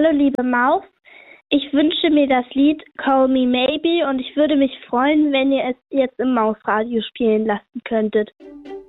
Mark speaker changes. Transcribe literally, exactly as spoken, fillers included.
Speaker 1: Hallo liebe Maus, ich wünsche mir das Lied Call Me Maybe und ich würde mich freuen, wenn ihr es jetzt im Mausradio spielen lassen könntet.